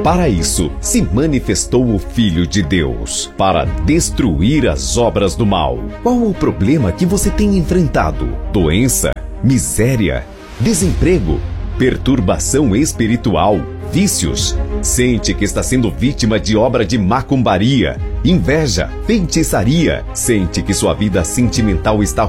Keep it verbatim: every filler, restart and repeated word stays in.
Para isso, se manifestou o Filho de Deus, para destruir as obras do mal. Qual o problema que você tem enfrentado? Doença? Miséria? Desemprego? Perturbação espiritual? Vícios? Sente que está sendo vítima de obra de macumbaria? Inveja? Feitiçaria? Sente que sua vida sentimental está